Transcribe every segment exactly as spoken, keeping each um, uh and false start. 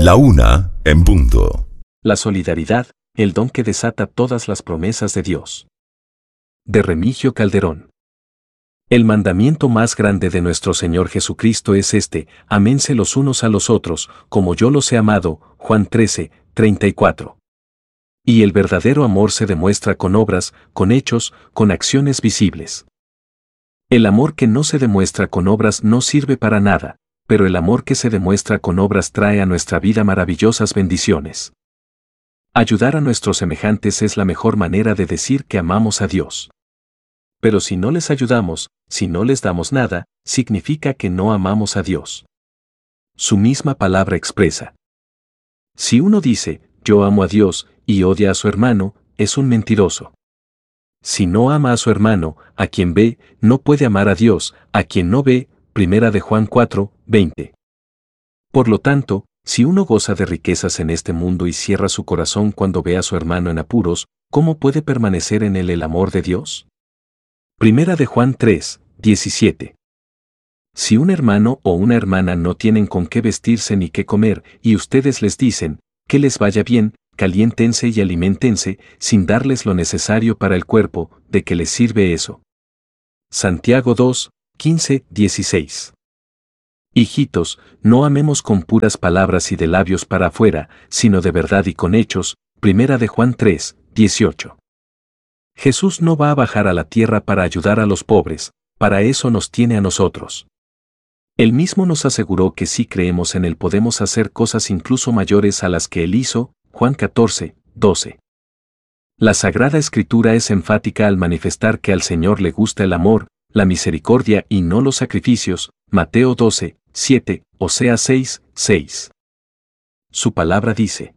La una en punto. La solidaridad, el don que desata todas las promesas de Dios. De Remigio Calderón. El mandamiento más grande de nuestro Señor Jesucristo es este: aménse los unos a los otros, como yo los he amado. Juan trece, treinta y cuatro. Y el verdadero amor se demuestra con obras, con hechos, con acciones visibles. El amor que no se demuestra con obras no sirve para nada, pero el amor que se demuestra con obras trae a nuestra vida maravillosas bendiciones. Ayudar a nuestros semejantes es la mejor manera de decir que amamos a Dios. Pero si no les ayudamos, si no les damos nada, significa que no amamos a Dios. Su misma palabra expresa. Si uno dice, yo amo a Dios, y odia a su hermano, es un mentiroso. Si no ama a su hermano, a quien ve, no puede amar a Dios, a quien no ve. Primera de Juan cuatro, veinte. Por lo tanto, si uno goza de riquezas en este mundo y cierra su corazón cuando ve a su hermano en apuros, ¿cómo puede permanecer en él el amor de Dios? Primera de Juan tres, diecisiete. Si un hermano o una hermana no tienen con qué vestirse ni qué comer, y ustedes les dicen, que les vaya bien, caliéntense y aliméntense, sin darles lo necesario para el cuerpo, ¿de qué les sirve eso? Santiago dos, quince, dieciséis. Hijitos, no amemos con puras palabras y de labios para afuera, sino de verdad y con hechos. Primera de Juan tres, dieciocho. Jesús no va a bajar a la tierra para ayudar a los pobres, para eso nos tiene a nosotros. Él mismo nos aseguró que si creemos en Él podemos hacer cosas incluso mayores a las que Él hizo. Juan catorce, doce. La Sagrada Escritura es enfática al manifestar que al Señor le gusta el amor, la misericordia y no los sacrificios. Mateo doce, siete, Oseas seis, seis. Su palabra dice: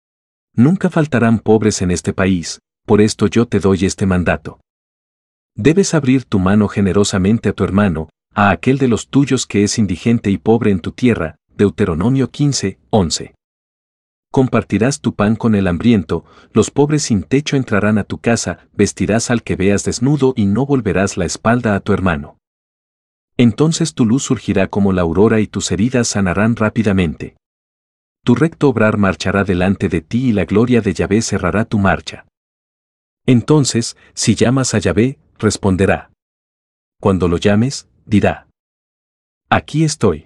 nunca faltarán pobres en este país, por esto yo te doy este mandato. Debes abrir tu mano generosamente a tu hermano, a aquel de los tuyos que es indigente y pobre en tu tierra. Deuteronomio quince, once. Compartirás tu pan con el hambriento, los pobres sin techo entrarán a tu casa, vestirás al que veas desnudo y no volverás la espalda a tu hermano. Entonces tu luz surgirá como la aurora y tus heridas sanarán rápidamente. Tu recto obrar marchará delante de ti y la gloria de Yahvé cerrará tu marcha. Entonces, si llamas a Yahvé, responderá. Cuando lo llames, dirá: aquí estoy.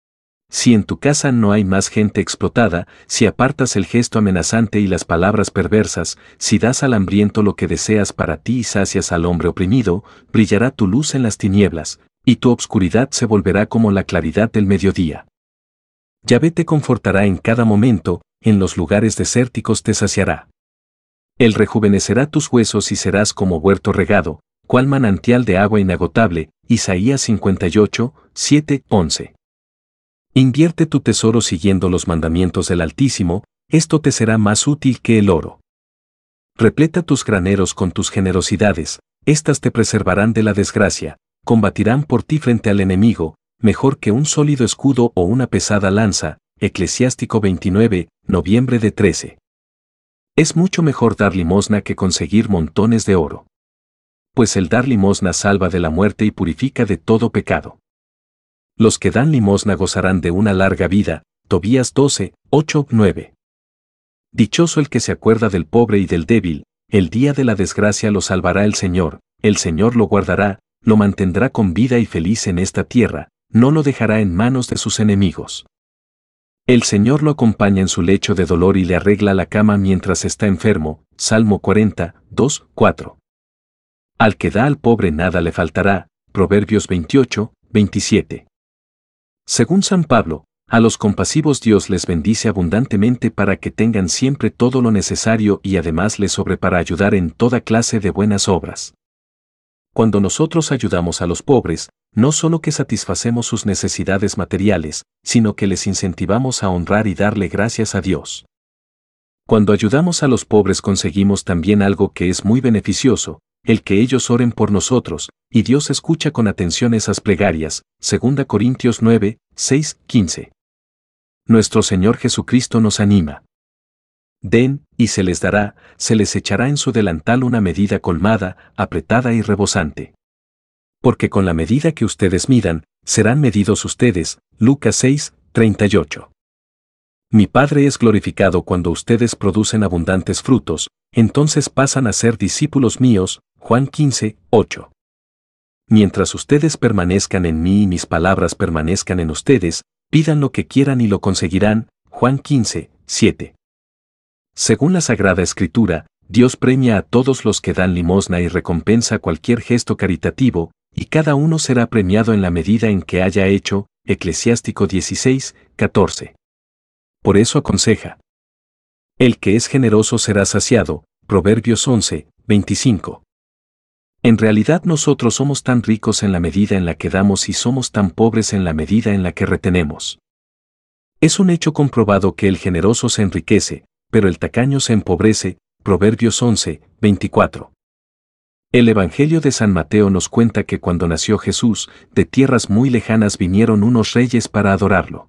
Si en tu casa no hay más gente explotada, si apartas el gesto amenazante y las palabras perversas, si das al hambriento lo que deseas para ti y sacias al hombre oprimido, brillará tu luz en las tinieblas, y tu obscuridad se volverá como la claridad del mediodía. Yahvé te confortará en cada momento, en los lugares desérticos te saciará. Él rejuvenecerá tus huesos y serás como huerto regado, cual manantial de agua inagotable. Isaías cincuenta y ocho, siete, once. Invierte tu tesoro siguiendo los mandamientos del Altísimo, esto te será más útil que el oro. Repleta tus graneros con tus generosidades, estas te preservarán de la desgracia, combatirán por ti frente al enemigo, mejor que un sólido escudo o una pesada lanza. Eclesiástico veintinueve, noviembre de trece. Es mucho mejor dar limosna que conseguir montones de oro. Pues el dar limosna salva de la muerte y purifica de todo pecado. Los que dan limosna gozarán de una larga vida. Tobías doce, ocho, nueve. Dichoso el que se acuerda del pobre y del débil, el día de la desgracia lo salvará el Señor, el Señor lo guardará, lo mantendrá con vida y feliz en esta tierra, no lo dejará en manos de sus enemigos. El Señor lo acompaña en su lecho de dolor y le arregla la cama mientras está enfermo. Salmo cuarenta, dos, cuatro. Al que da al pobre nada le faltará. Proverbios veintiocho, veintisiete. Según San Pablo, a los compasivos Dios les bendice abundantemente para que tengan siempre todo lo necesario y además les sobre para ayudar en toda clase de buenas obras. Cuando nosotros ayudamos a los pobres, no solo que satisfacemos sus necesidades materiales, sino que les incentivamos a honrar y darle gracias a Dios. Cuando ayudamos a los pobres conseguimos también algo que es muy beneficioso, el que ellos oren por nosotros, y Dios escucha con atención esas plegarias. Segunda Corintios nueve, seis, quince. Nuestro Señor Jesucristo nos anima. Den, y se les dará, se les echará en su delantal una medida colmada, apretada y rebosante. Porque con la medida que ustedes midan, serán medidos ustedes. Lucas seis, treinta y ocho. Mi Padre es glorificado cuando ustedes producen abundantes frutos, entonces pasan a ser discípulos míos. Juan quince, ocho. Mientras ustedes permanezcan en mí y mis palabras permanezcan en ustedes, pidan lo que quieran y lo conseguirán. Juan quince, siete. Según la Sagrada Escritura, Dios premia a todos los que dan limosna y recompensa cualquier gesto caritativo, y cada uno será premiado en la medida en que haya hecho. Eclesiástico dieciséis, catorce. Por eso aconseja: el que es generoso será saciado. Proverbios once, veinticinco. En realidad nosotros somos tan ricos en la medida en la que damos y somos tan pobres en la medida en la que retenemos. Es un hecho comprobado que el generoso se enriquece, pero el tacaño se empobrece. Proverbios once, veinticuatro. El Evangelio de San Mateo nos cuenta que cuando nació Jesús, de tierras muy lejanas vinieron unos reyes para adorarlo.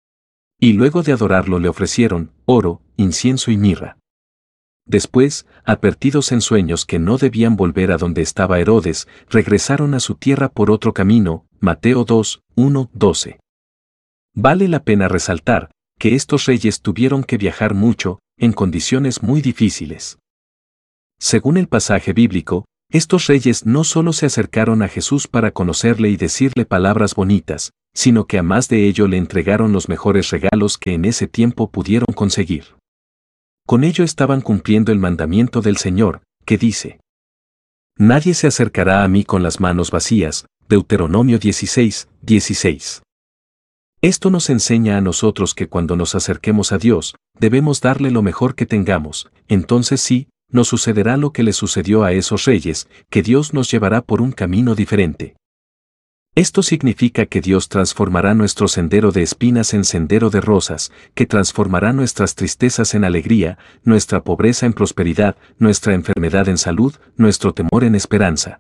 Y luego de adorarlo le ofrecieron oro, incienso y mirra. Después, advertidos en sueños que no debían volver a donde estaba Herodes, regresaron a su tierra por otro camino. Mateo dos, uno, doce. Vale la pena resaltar que estos reyes tuvieron que viajar mucho, en condiciones muy difíciles. Según el pasaje bíblico, estos reyes no solo se acercaron a Jesús para conocerle y decirle palabras bonitas, sino que a más de ello le entregaron los mejores regalos que en ese tiempo pudieron conseguir. Con ello estaban cumpliendo el mandamiento del Señor, que dice: nadie se acercará a mí con las manos vacías. Deuteronomio dieciséis, dieciséis. Esto nos enseña a nosotros que cuando nos acerquemos a Dios, debemos darle lo mejor que tengamos. Entonces sí, nos sucederá lo que le sucedió a esos reyes, que Dios nos llevará por un camino diferente. Esto significa que Dios transformará nuestro sendero de espinas en sendero de rosas, que transformará nuestras tristezas en alegría, nuestra pobreza en prosperidad, nuestra enfermedad en salud, nuestro temor en esperanza.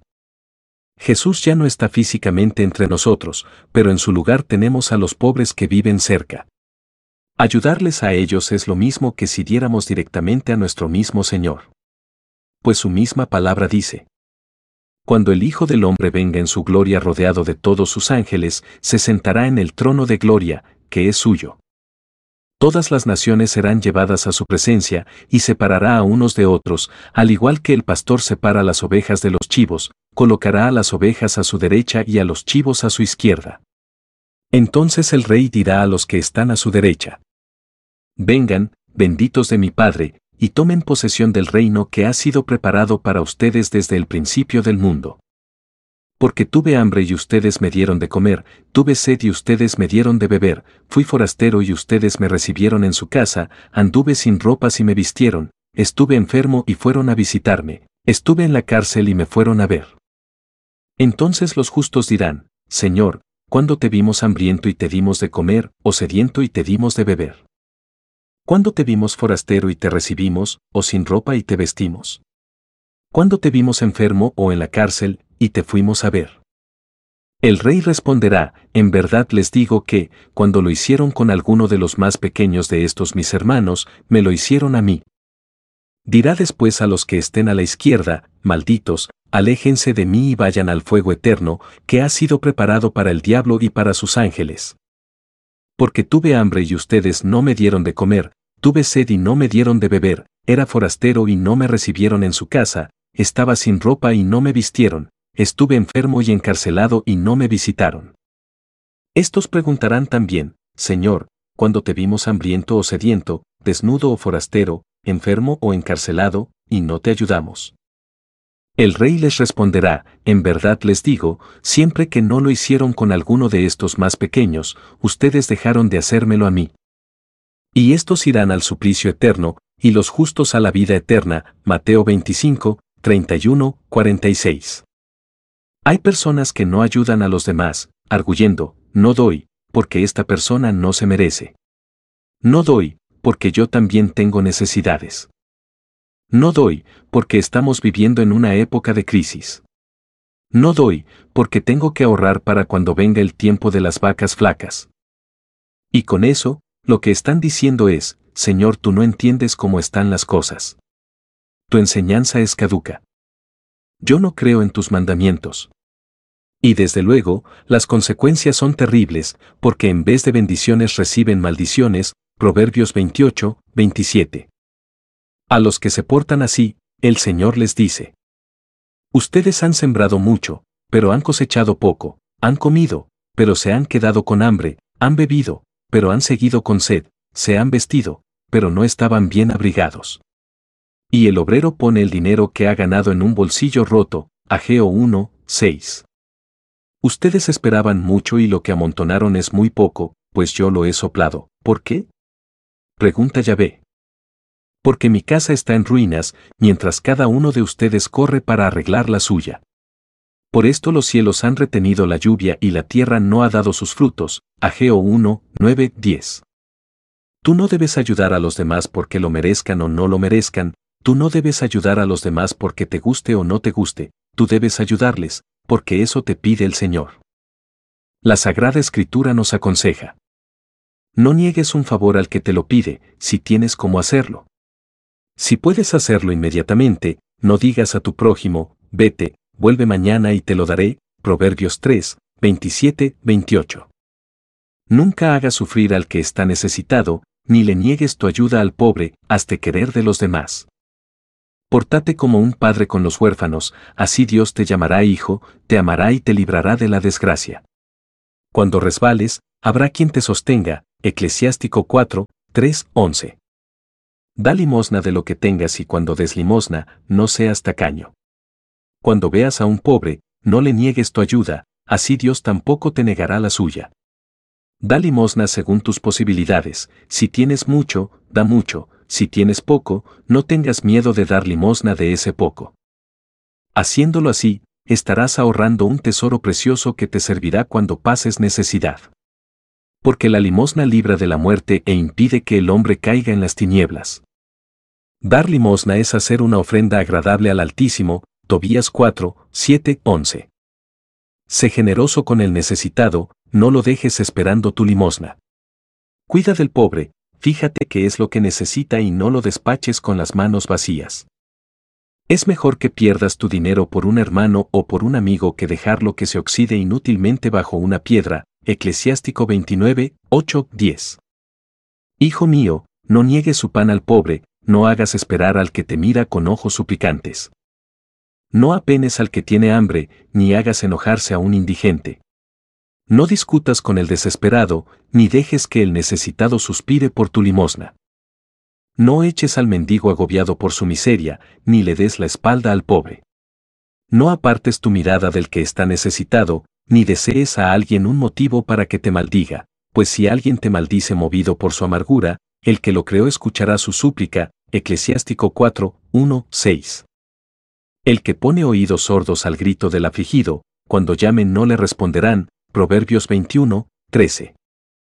Jesús ya no está físicamente entre nosotros, pero en su lugar tenemos a los pobres que viven cerca. Ayudarles a ellos es lo mismo que si diéramos directamente a nuestro mismo Señor. Pues su misma palabra dice: cuando el Hijo del Hombre venga en su gloria rodeado de todos sus ángeles, se sentará en el trono de gloria, que es suyo. Todas las naciones serán llevadas a su presencia, y separará a unos de otros, al igual que el pastor separa las ovejas de los chivos, colocará a las ovejas a su derecha y a los chivos a su izquierda. Entonces el Rey dirá a los que están a su derecha: vengan, benditos de mi Padre, y tomen posesión del reino que ha sido preparado para ustedes desde el principio del mundo. Porque tuve hambre y ustedes me dieron de comer, tuve sed y ustedes me dieron de beber, fui forastero y ustedes me recibieron en su casa, anduve sin ropas y me vistieron, estuve enfermo y fueron a visitarme, estuve en la cárcel y me fueron a ver. Entonces los justos dirán: Señor, ¿cuándo te vimos hambriento y te dimos de comer, o sediento y te dimos de beber? ¿Cuándo te vimos forastero y te recibimos, o sin ropa y te vestimos? ¿Cuándo te vimos enfermo o en la cárcel, y te fuimos a ver? El Rey responderá: en verdad les digo que, cuando lo hicieron con alguno de los más pequeños de estos mis hermanos, me lo hicieron a mí. Dirá después a los que estén a la izquierda: malditos, aléjense de mí y vayan al fuego eterno, que ha sido preparado para el diablo y para sus ángeles. Porque tuve hambre y ustedes no me dieron de comer, tuve sed y no me dieron de beber, era forastero y no me recibieron en su casa, estaba sin ropa y no me vistieron, estuve enfermo y encarcelado y no me visitaron. Estos preguntarán también: Señor, ¿cuándo te vimos hambriento o sediento, desnudo o forastero, enfermo o encarcelado, y no te ayudamos? El Rey les responderá: en verdad les digo, siempre que no lo hicieron con alguno de estos más pequeños, ustedes dejaron de hacérmelo a mí. Y estos irán al suplicio eterno, y los justos a la vida eterna. Mateo veinticinco, treinta y uno, cuarenta y seis. Hay personas que no ayudan a los demás, arguyendo: no doy, porque esta persona no se merece. No doy, porque yo también tengo necesidades. No doy, porque estamos viviendo en una época de crisis. No doy, porque tengo que ahorrar para cuando venga el tiempo de las vacas flacas. Y con eso, lo que están diciendo es: Señor, tú no entiendes cómo están las cosas. Tu enseñanza es caduca. Yo no creo en tus mandamientos. Y desde luego, las consecuencias son terribles, porque en vez de bendiciones reciben maldiciones. Proverbios veintiocho, veintisiete. A los que se portan así, el Señor les dice: ustedes han sembrado mucho, pero han cosechado poco, han comido, pero se han quedado con hambre, han bebido, pero han seguido con sed, se han vestido, pero no estaban bien abrigados. Y el obrero pone el dinero que ha ganado en un bolsillo roto. Ageo uno, seis. Ustedes esperaban mucho y lo que amontonaron es muy poco, pues yo lo he soplado. ¿Por qué? Pregunta Yahvé. Porque mi casa está en ruinas, mientras cada uno de ustedes corre para arreglar la suya. Por esto los cielos han retenido la lluvia y la tierra no ha dado sus frutos. Ageo uno, nueve, diez. Tú no debes ayudar a los demás porque lo merezcan o no lo merezcan, tú no debes ayudar a los demás porque te guste o no te guste, tú debes ayudarles, porque eso te pide el Señor. La Sagrada Escritura nos aconseja: no niegues un favor al que te lo pide, si tienes cómo hacerlo. Si puedes hacerlo inmediatamente, no digas a tu prójimo: vete, vuelve mañana y te lo daré. Proverbios tres, veintisiete, veintiocho. Nunca hagas sufrir al que está necesitado, ni le niegues tu ayuda al pobre, hazte querer de los demás. Pórtate como un padre con los huérfanos, así Dios te llamará hijo, te amará y te librará de la desgracia. Cuando resbales, habrá quien te sostenga. Eclesiástico cuatro, tres, once. Da limosna de lo que tengas y cuando des limosna, no seas tacaño. Cuando veas a un pobre, no le niegues tu ayuda, así Dios tampoco te negará la suya. Da limosna según tus posibilidades, si tienes mucho, da mucho, si tienes poco, no tengas miedo de dar limosna de ese poco. Haciéndolo así, estarás ahorrando un tesoro precioso que te servirá cuando pases necesidad. Porque la limosna libra de la muerte e impide que el hombre caiga en las tinieblas. Dar limosna es hacer una ofrenda agradable al Altísimo. Tobías cuatro, siete, once. Sé generoso con el necesitado, no lo dejes esperando tu limosna. Cuida del pobre, fíjate qué es lo que necesita y no lo despaches con las manos vacías. Es mejor que pierdas tu dinero por un hermano o por un amigo que dejarlo que se oxide inútilmente bajo una piedra. Eclesiástico veintinueve, ocho, diez. Hijo mío, no niegues su pan al pobre, no hagas esperar al que te mira con ojos suplicantes. No apenes al que tiene hambre, ni hagas enojarse a un indigente. No discutas con el desesperado, ni dejes que el necesitado suspire por tu limosna. No eches al mendigo agobiado por su miseria, ni le des la espalda al pobre. No apartes tu mirada del que está necesitado, ni desees a alguien un motivo para que te maldiga, pues si alguien te maldice movido por su amargura, el que lo creó escuchará su súplica. Eclesiástico cuatro, uno, seis. El que pone oídos sordos al grito del afligido, cuando llamen no le responderán. Proverbios veintiuno, trece.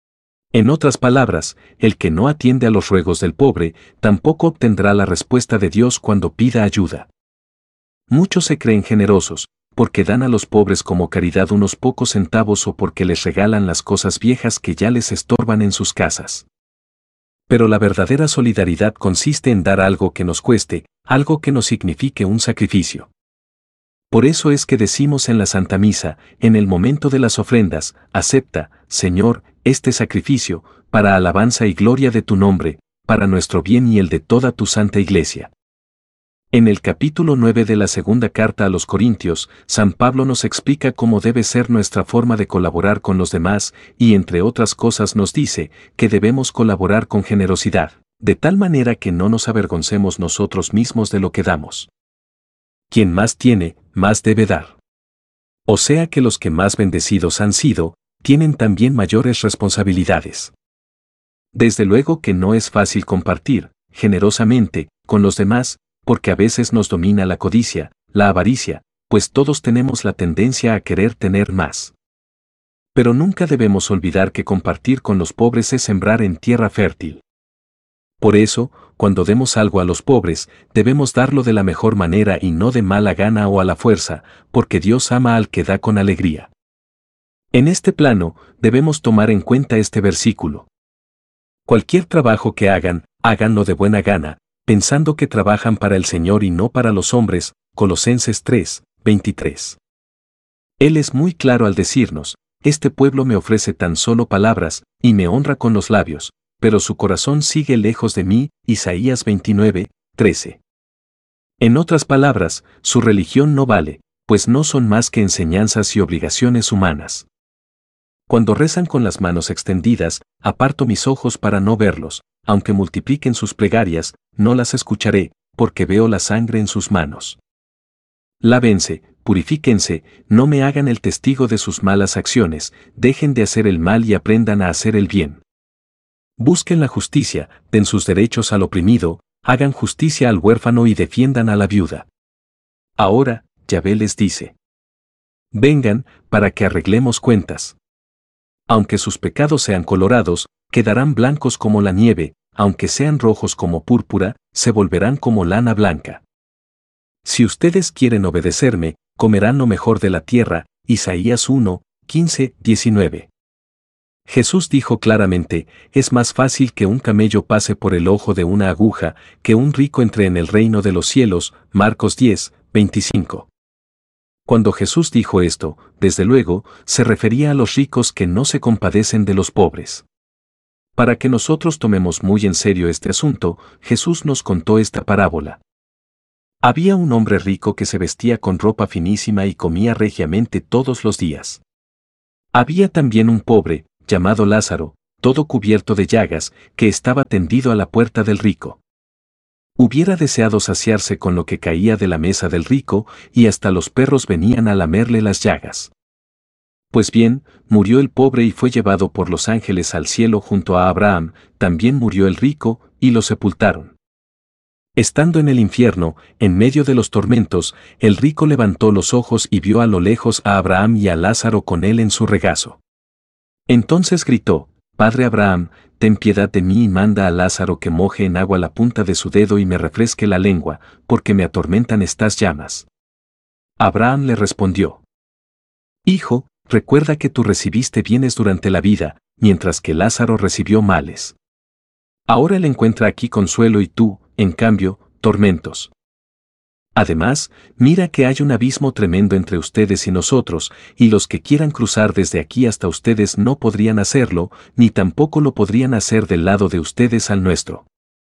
En otras palabras, el que no atiende a los ruegos del pobre, tampoco obtendrá la respuesta de Dios cuando pida ayuda. Muchos se creen generosos, porque dan a los pobres como caridad unos pocos centavos o porque les regalan las cosas viejas que ya les estorban en sus casas. Pero la verdadera solidaridad consiste en dar algo que nos cueste, algo que nos signifique un sacrificio. Por eso es que decimos en la Santa Misa, en el momento de las ofrendas: acepta, Señor, este sacrificio, para alabanza y gloria de tu nombre, para nuestro bien y el de toda tu Santa Iglesia. En el capítulo nueve de la segunda carta a los Corintios, San Pablo nos explica cómo debe ser nuestra forma de colaborar con los demás, y entre otras cosas nos dice que debemos colaborar con generosidad, de tal manera que no nos avergoncemos nosotros mismos de lo que damos. Quien más tiene, más debe dar. O sea que los que más bendecidos han sido, tienen también mayores responsabilidades. Desde luego que no es fácil compartir, generosamente, con los demás, porque a veces nos domina la codicia, la avaricia, pues todos tenemos la tendencia a querer tener más. Pero nunca debemos olvidar que compartir con los pobres es sembrar en tierra fértil. Por eso, cuando demos algo a los pobres, debemos darlo de la mejor manera y no de mala gana o a la fuerza, porque Dios ama al que da con alegría. En este plano, debemos tomar en cuenta este versículo. Cualquier trabajo que hagan, háganlo de buena gana, pensando que trabajan para el Señor y no para los hombres. Colosenses tres, veintitrés. Él es muy claro al decirnos: este pueblo me ofrece tan solo palabras, y me honra con los labios, pero su corazón sigue lejos de mí. Isaías veintinueve, trece. En otras palabras, su religión no vale, pues no son más que enseñanzas y obligaciones humanas. Cuando rezan con las manos extendidas, aparto mis ojos para no verlos, aunque multipliquen sus plegarias, no las escucharé, porque veo la sangre en sus manos. Lávense, purifíquense, no me hagan el testigo de sus malas acciones, dejen de hacer el mal y aprendan a hacer el bien. Busquen la justicia, den sus derechos al oprimido, hagan justicia al huérfano y defiendan a la viuda. Ahora, Yahvé les dice: vengan, para que arreglemos cuentas. Aunque sus pecados sean colorados, quedarán blancos como la nieve, aunque sean rojos como púrpura, se volverán como lana blanca. Si ustedes quieren obedecerme, comerán lo mejor de la tierra. Isaías uno, quince, diecinueve. Jesús dijo claramente: es más fácil que un camello pase por el ojo de una aguja, que un rico entre en el reino de los cielos. Marcos diez, veinticinco. Cuando Jesús dijo esto, desde luego, se refería a los ricos que no se compadecen de los pobres. Para que nosotros tomemos muy en serio este asunto, Jesús nos contó esta parábola. Había un hombre rico que se vestía con ropa finísima y comía regiamente todos los días. Había también un pobre, llamado Lázaro, todo cubierto de llagas, que estaba tendido a la puerta del rico. Hubiera deseado saciarse con lo que caía de la mesa del rico, y hasta los perros venían a lamerle las llagas. Pues bien, murió el pobre y fue llevado por los ángeles al cielo junto a Abraham, también murió el rico, y lo sepultaron. Estando en el infierno, en medio de los tormentos, el rico levantó los ojos y vio a lo lejos a Abraham y a Lázaro con él en su regazo. Entonces gritó: Padre Abraham, ten piedad de mí y manda a Lázaro que moje en agua la punta de su dedo y me refresque la lengua, porque me atormentan estas llamas. Abraham le respondió: Hijo, recuerda que tú recibiste bienes durante la vida, mientras que Lázaro recibió males. Ahora él encuentra aquí consuelo y tú, en cambio, tormentos. Además, mira que hay un abismo tremendo entre ustedes y nosotros, y los que quieran cruzar desde aquí hasta ustedes no podrían hacerlo, ni tampoco lo podrían hacer del lado de ustedes al nuestro.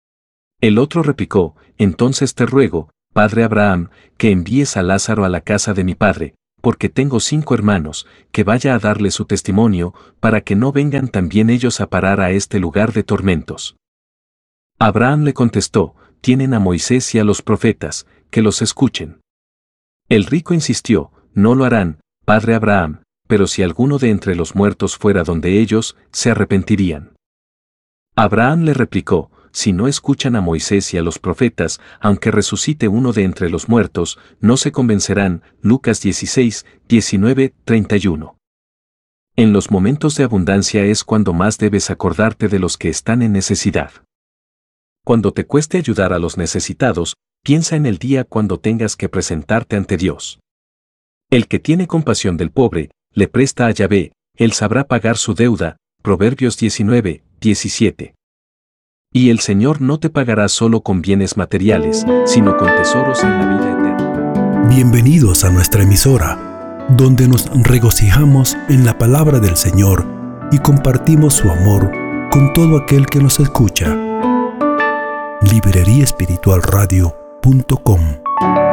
El otro replicó: Entonces te ruego, Padre Abraham, que envíes a Lázaro a la casa de mi padre, porque tengo cinco hermanos, que vaya a darle su testimonio, para que no vengan también ellos a parar a este lugar de tormentos. Abraham le contestó: Tienen a Moisés y a los profetas, que los escuchen. El rico insistió: No lo harán, Padre Abraham, pero si alguno de entre los muertos fuera donde ellos, se arrepentirían. Abraham le replicó: Si no escuchan a Moisés y a los profetas, aunque resucite uno de entre los muertos, no se convencerán. Lucas dieciséis, diecinueve, treinta y uno. En los momentos de abundancia es cuando más debes acordarte de los que están en necesidad. Cuando te cueste ayudar a los necesitados, piensa en el día cuando tengas que presentarte ante Dios. El que tiene compasión del pobre, le presta a Yahvé, él sabrá pagar su deuda. Proverbios diecinueve, diecisiete. Y el Señor no te pagará solo con bienes materiales, sino con tesoros en la vida eterna. Bienvenidos a nuestra emisora, donde nos regocijamos en la palabra del Señor y compartimos su amor con todo aquel que nos escucha. librería espiritual radio punto com